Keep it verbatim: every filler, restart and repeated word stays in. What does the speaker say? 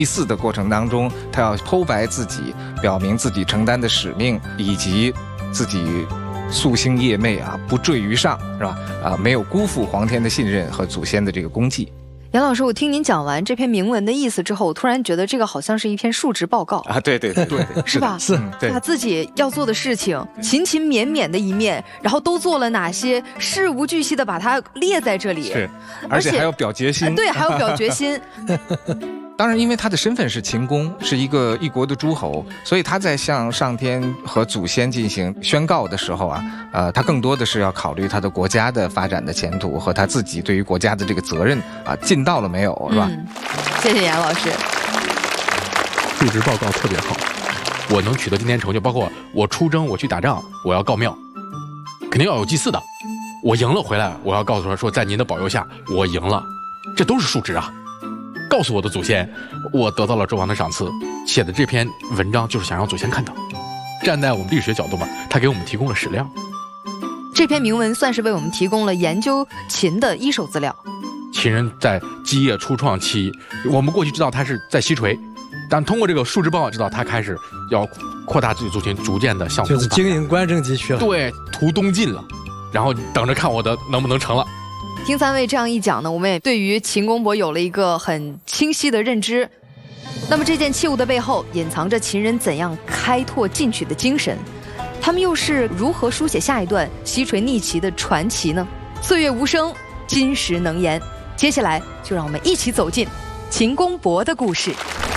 祭祀的过程当中，他要剖白自己，表明自己承担的使命，以及自己夙兴夜寐啊，不坠于上，是吧？啊，没有辜负皇天的信任和祖先的这个功绩。 杨老师，我听您讲完这篇铭文的意思之后，我突然觉得这个好像是一篇述职报告啊！对对对对， 是吧？ 是， 把自己要做的事情勤勤勉勉的一面，然后都做了哪些，事无巨细的把它列在这里。 是，而且还要表决心。 对，还要表决心。 当然，因为他的身份是秦公，是一个一国的诸侯，所以他在向上天和祖先进行宣告的时候啊，呃，他更多的是要考虑他的国家的发展的前途和他自己对于国家的这个责任啊，尽到了没有，是吧？ 嗯、谢谢杨老师。 述职报告特别好，我能取得今天成就，包括我出征，我去打仗，我要告庙，肯定要有祭祀的。我赢了回来，我要告诉他说，在您的保佑下，我赢了，这都是述职啊。告诉我的祖先，我得到了纣王的赏赐。写的这篇文章就是想让祖先看到。站在我们历史学角度嘛，他给我们提供了史料。 这篇铭文算是为我们提供了研究秦的一手资料。 秦人在基业初创期，我们过去知道他是在西陲，但通过这个述职报告知道他开始要扩大自己族群，逐渐的向东， 就是经营官政集去了。 对，图东晋了，然后等着看我的能不能成了。 听三位这样一讲呢，我们也对于秦公伯有了一个很清晰的认知。那么这件器物的背后隐藏着秦人怎样开拓进取的精神？他们又是如何书写下一段西陲逆袭的传奇呢？岁月无声，今时能言。接下来就让我们一起走进秦公伯的故事。